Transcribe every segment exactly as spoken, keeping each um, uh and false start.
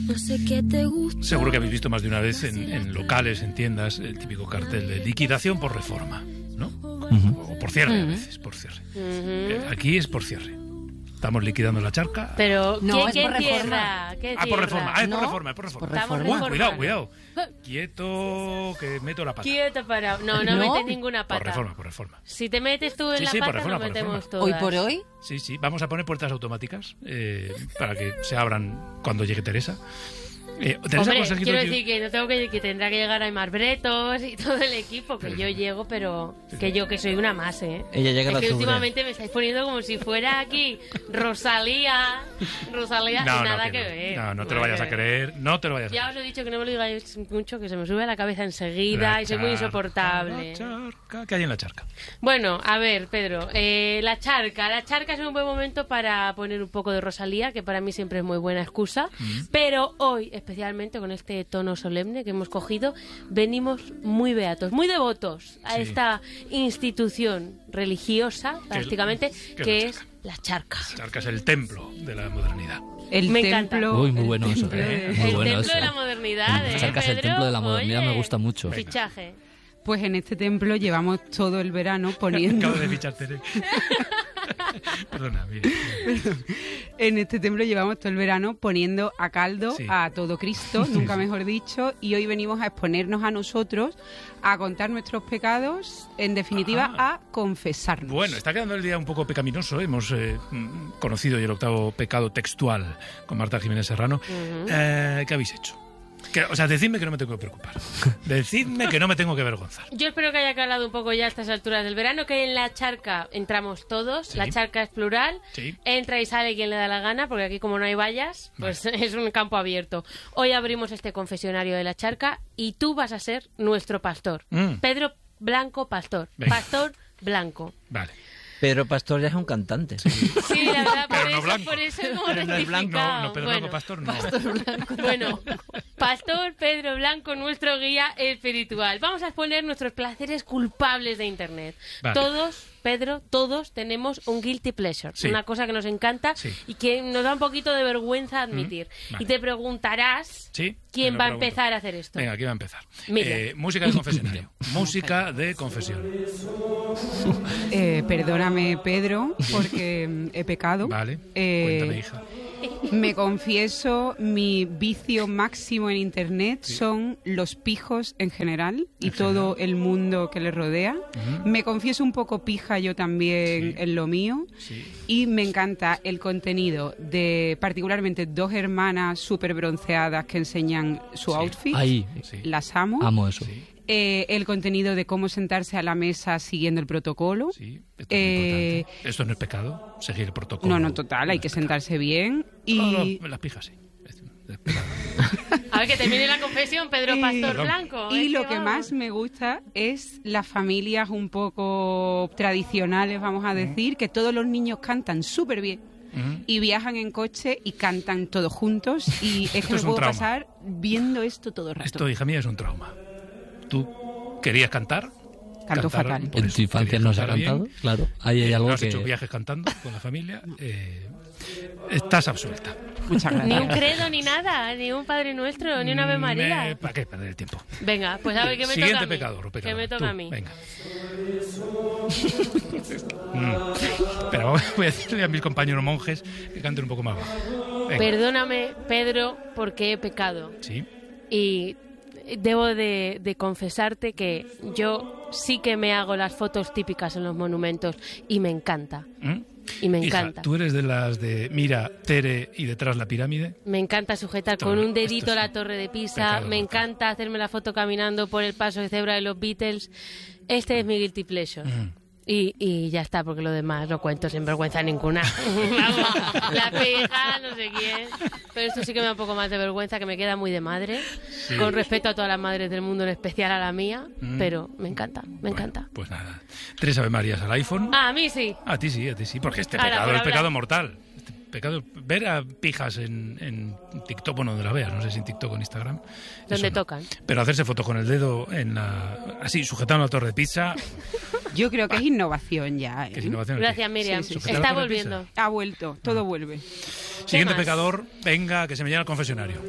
No sé qué te gusta. Seguro que habéis visto más de una vez en, en locales, en tiendas, el típico cartel de liquidación por reforma, ¿no? Uh-huh. O por cierre, uh-huh. a veces, por cierre. Uh-huh. Eh, aquí es por cierre. Estamos liquidando la charca. Pero, no, ¿qué, es ¿qué por tierra? reforma. ¿Qué ah, por reforma. Ah, es ¿no? por reforma, es por reforma. Por reforma. Uy, cuidado, cuidado. Quieto, que meto la pata. Quieto para... No, no, no metes ninguna pata. Por reforma, por reforma. Si te metes tú en sí, la sí, pata, por reforma, nos metemos por todas. ¿Hoy por hoy? Sí, sí. Vamos a poner puertas automáticas eh, para que se abran cuando llegue Teresa. Eh, Teresa Hombre, quiero tío... decir que no tengo que, que tendrá que llegar Aymar Bretos y todo el equipo, que yo llego, pero que yo que soy una más, ¿eh? Ella llega es a que octubre. últimamente me estáis poniendo como si fuera aquí Rosalía, Rosalía no, y nada no, que, que que ver. No, no te lo vayas a creer, no te lo vayas a Ya creer. os he dicho que no me lo digáis mucho, que se me sube a la cabeza enseguida la y soy muy charca, insoportable. La charca, ¿qué hay en la charca? Bueno, a ver, Pedro, eh, la charca. La charca es un buen momento para poner un poco de Rosalía, que para mí siempre es muy buena excusa, mm. pero hoy, especialmente con este tono solemne que hemos cogido, venimos muy beatos, muy devotos a sí. esta institución religiosa, prácticamente, que, que es la charca. La charca es el templo de la modernidad. El Me templo. Uy, muy bueno eso. ¿eh? Muy el bueno templo eso. de la modernidad. La ¿eh, charca es el templo de la modernidad, Oye, me gusta mucho. Fichaje. Pues en este templo llevamos todo el verano poniendo... Acabo de fichar, Tere. Perdona, mire. En este templo llevamos todo el verano poniendo a caldo sí. a todo Cristo, nunca sí, mejor dicho, y hoy venimos a exponernos a nosotros, a contar nuestros pecados, en definitiva, ah. a confesarnos. Bueno, está quedando el día un poco pecaminoso. Hemos eh, conocido ya el octavo pecado textual con Marta Jiménez Serrano. Uh-huh. eh, ¿Qué habéis hecho? Que, o sea, decidme que no me tengo que preocupar. Decidme que no me tengo que avergonzar. Yo espero que haya calado un poco ya a estas alturas del verano, que en la charca entramos todos. Sí. La charca es plural. Sí. Entra y sale quien le da la gana, porque aquí como no hay vallas, pues vale. es un campo abierto. Hoy abrimos este confesionario de la charca y tú vas a ser nuestro pastor. Mm. Pedro Blanco Pastor. Venga. Pastor Blanco. Vale. Pedro Pastor ya es un cantante. Sí, sí la verdad, por, pero eso, no blanco. por eso hemos pero no es blanco, no, no, Pedro bueno, Blanco Pastor no. Pastor Blanco. Bueno, Pastor Pedro Blanco, nuestro guía espiritual. Vamos a exponer nuestros placeres culpables de Internet. Vale. Todos, Pedro, todos tenemos un guilty pleasure. Sí. Una cosa que nos encanta sí. y que nos da un poquito de vergüenza admitir. Mm, vale. Y te preguntarás ¿Sí? quién va a empezar a hacer esto. Venga, ¿quién va a empezar? Eh, música de confesionario. Música de confesión. Eh, perdóname, Pedro, porque he pecado. Vale, eh, cuéntame, hija. Me confieso, mi vicio máximo en Internet sí. son los pijos en general y en todo general. El mundo que les rodea. Uh-huh. Me confieso un poco pija yo también sí. en lo mío. Sí. Y me encanta el contenido de particularmente dos hermanas súper bronceadas que enseñan su sí. outfit. Ahí. Sí. Las amo. Amo eso. Sí. Eh, el contenido de cómo sentarse a la mesa siguiendo el protocolo. Sí, esto es eh, importante. Esto no es pecado, seguir el protocolo. No, no, total, no hay que pecado. Sentarse bien. Y... No, no, las pijas sí. Es, es a ver, que termine la confesión, Pedro y, Pastor Perdón. Blanco. Y es lo que, que vamos. más me gusta es las familias un poco tradicionales, vamos a decir, mm. que todos los niños cantan súper bien. Uh-huh. Y viajan en coche y cantan todos juntos. Y es que me puedo trauma. pasar viendo esto todo el rato. Esto, hija mía, es un trauma. ¿Tú querías cantar? Canto fatal. En tu infancia no se ha cantado, bien. Claro. Ahí hay algo no has que... hecho viajes cantando con la familia. Eh, estás absuelta. Muchas gracias. Ni un credo, ni nada, ni un Padre Nuestro, ni una Ave María. Me... ¿Para qué perder el tiempo? Venga, pues a ver, ¿qué me Siguiente toca a mí? pecador, pecador. ¿Qué me toca Tú, a mí? Venga. mm. Pero voy a decirle a mis compañeros monjes que canten un poco más bajo. Venga. Perdóname, Pedro, porque he pecado. Sí. Y debo de, de confesarte que yo sí que me hago las fotos típicas en los monumentos y me encanta. ¿Mm? Y me Hija, encanta. ¿tú eres de las de mira, Tere y detrás la pirámide? Me encanta sujetar esto, con un dedito la torre de Pisa. Me encanta hacerme la foto caminando por el paso de cebra de los Beatles. Este es mi guilty pleasure. Mm. Y, y ya está, porque lo demás lo cuento sin vergüenza ninguna. Vamos, la pija, no sé quién. Pero esto sí que me da un poco más de vergüenza, que me queda muy de madre. Sí. Con respeto a todas las madres del mundo, en especial a la mía. Mm. Pero me encanta, me bueno, encanta. Pues nada. Tres Ave Marías al iPhone. Ah, a mí sí. A ti sí, a ti sí. Porque este Ahora, pecado es hablar. pecado mortal. Este pecado, ver a pijas en, en TikTok, bueno, donde la veas, no sé si en TikTok o en Instagram. Donde no. tocan. Pero hacerse fotos con el dedo en la, así, sujetando la torre de pizza. Yo creo que es innovación ya. ¿eh? ¿Qué es innovación? Gracias, Miriam. Sí, sí, sí. Está volviendo. Ha vuelto, todo ah. vuelve. Siguiente más? pecador, venga, que se me llena el confesionario.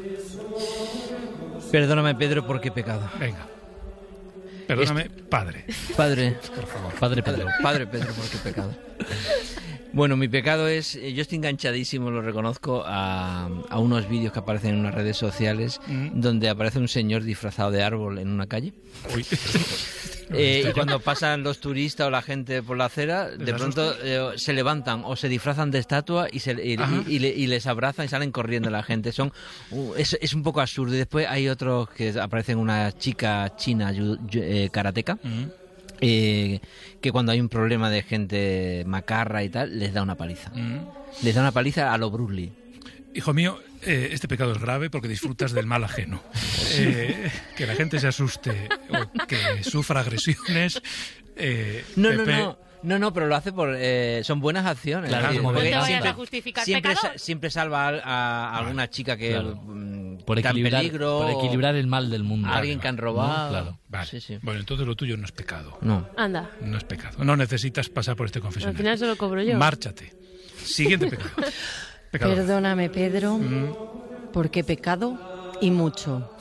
Perdóname, Pedro, porque he pecado. Venga. Perdóname, padre. Padre, Por favor. Padre Pedro. Padre Pedro, porque he pecado. Bueno, mi pecado es, yo estoy enganchadísimo, lo reconozco, a, a unos vídeos que aparecen en unas redes sociales Mm. donde aparece un señor disfrazado de árbol en una calle. Uy. Eh, y cuando pasan los turistas o la gente por la acera, de ¿Les pronto eh, se levantan o se disfrazan de estatua y, se, y, Ajá. y- y le- y les abrazan y salen corriendo la gente. Son uh, es, es un poco absurdo. Y después hay otros que aparecen una chica china yu- yu- eh, karateca. Mm. Eh, que cuando hay un problema de gente macarra y tal, les da una paliza. Mm. Les da una paliza a lo Bruce Lee. Hijo mío, eh, este pecado es grave porque disfrutas del mal ajeno. Eh, que la gente se asuste o que sufra agresiones. Eh, No, no, Pepe, no. No, no, pero lo hace por... eh, son buenas acciones. Claro, Es decir, como porque No te vayas siempre- a justificar siempre, pecado. sa- siempre salva a, a- a alguna chica que Claro. mm, Por está en equilibrar, peligro. por equilibrar el mal del mundo. a alguien que han robado. ¿no? Claro. Vale. Sí, sí. Bueno, entonces lo tuyo no es pecado. No. Anda, No es pecado. No necesitas pasar por este al confesionario. final se lo cobro yo. Márchate. Siguiente pecado. Pecado. Perdóname, Pedro, Mm. porque he pecado y mucho.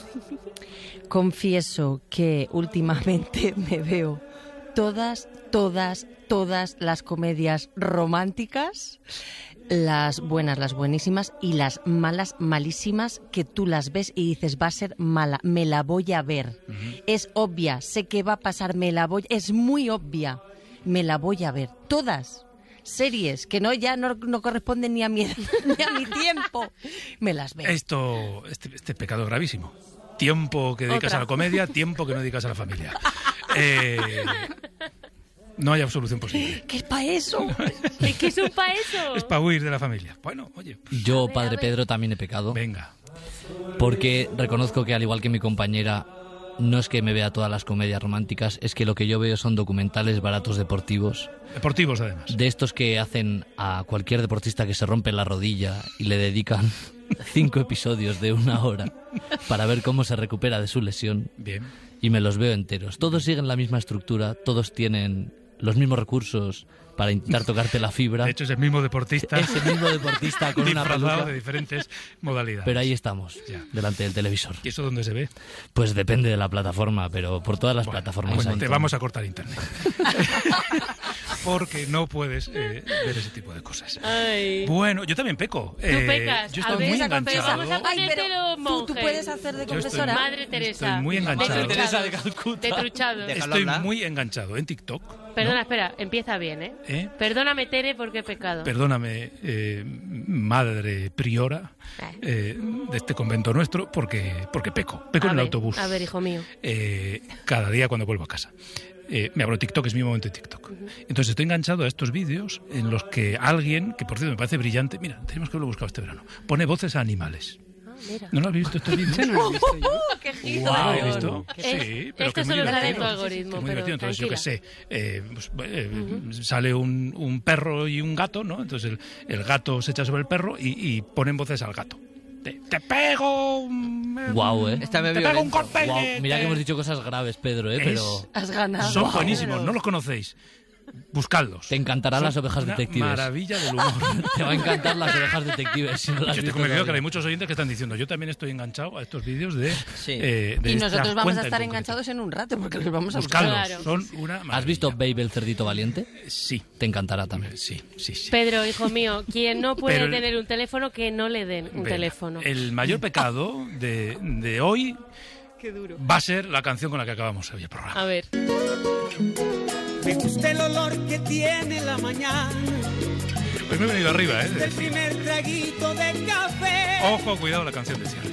Confieso que últimamente me veo todas, todas, todas las comedias románticas, las buenas, las buenísimas y las malas, malísimas, que tú las ves y dices, va a ser mala, me la voy a ver. Es obvia, sé que va a pasar, me la voy, es muy obvia, me la voy a ver. Todas. Series que no ya no, no corresponden ni a mi ni a mi tiempo, me las veo. Esto, este, este pecado es gravísimo. Tiempo que dedicas Otra. a la comedia, tiempo que no dedicas a la familia. Eh, no hay absolución posible. ¿Qué es para eso? Es que es un pa' eso. Es para huir de la familia. Bueno, oye, pues, Yo, ver, a Padre ver. Pedro, también he pecado. venga. Porque reconozco que, al igual que mi compañera, no es que me vea todas las comedias románticas, es que lo que yo veo son documentales baratos deportivos, Deportivos, además. de estos que hacen a cualquier deportista que se rompe la rodilla y le dedican cinco episodios de una hora para ver cómo se recupera de su lesión, Bien. y me los veo enteros. Todos siguen la misma estructura, todos tienen los mismos recursos para intentar tocarte la fibra. De hecho, es el mismo deportista Es el mismo deportista con una disfrazado peluca, de diferentes modalidades. pero ahí estamos, Ya. delante del televisor. ¿Y eso dónde se ve? Pues depende de la plataforma, pero por todas las Bueno, plataformas bueno, hay. te vamos a cortar internet. Porque no puedes eh, ver ese tipo de cosas. Ay. Bueno, yo también peco. Tú Eh, pecas. Yo A estoy ver, muy esa enganchado. confesión. Vamos a Ay, pero ponértelo, tú, tú monje. puedes hacer de Yo estoy- confesora. Madre Teresa. Estoy muy enganchado. De Teresa truchado. de Calcuta. De truchado. Déjalo Estoy hablar. muy enganchado en TikTok. Perdona, ¿no? espera, empieza bien, ¿eh? ¿Eh? Perdóname, Tere, porque he pecado. Perdóname, eh, madre priora eh, de este convento nuestro, porque, porque peco. Peco a en el ver, autobús. A ver, hijo mío. eh, cada día cuando vuelvo a casa. Eh, me abro TikTok, es mi momento de TikTok. Entonces estoy enganchado a estos vídeos en los que alguien, que por cierto me parece brillante, mira, tenemos que haberlo buscado este verano, pone voces a animales. Ah, mira. ¿No lo has visto estos vídeos? Eso no lo he visto yo. ¡Qué ¿Lo giro! has visto? Es- Sí, pero esto que es muy solo sale en divertido. tu algoritmo, Que es muy pero divertido. Entonces, yo qué sé, tranquila. eh, pues, eh, sale un, un perro y un gato, ¿no? Entonces el, el gato se echa sobre el perro y, y ponen voces al gato. Te, te pego un... Guau, ¿eh? Está muy Te pego un violento. golpe. Guau, que mira que te- hemos dicho cosas graves, Pedro, ¿eh? Es- Pero Has ganado. Son Guau. buenísimos, no los conocéis. Buscadlos. te encantarán Son las ovejas una detectives. Maravilla del humor. Te va a encantar las ovejas detectives si no las Yo has estoy visto convencido que todavía. hay muchos oyentes que están diciendo, yo también estoy enganchado a estos vídeos de, Sí. eh, de Y esta nosotros vamos cuenta a en estar concreto. enganchados en un rato porque los vamos a buscar. Buscadlos, Claro. son una maravilla. ¿Has visto Babe el cerdito valiente? Sí, Te encantará también. sí, sí, sí. Pedro, hijo mío, quien no puede Pero el- tener un teléfono, que no le den un Venga, teléfono. El mayor pecado de, de hoy va a ser la canción con la que acabamos hoy el programa. A ver. Me gusta el olor que tiene la mañana, Hoy me he venido arriba, ¿eh? el primer traguito de café. Ojo, cuidado la canción de cierre.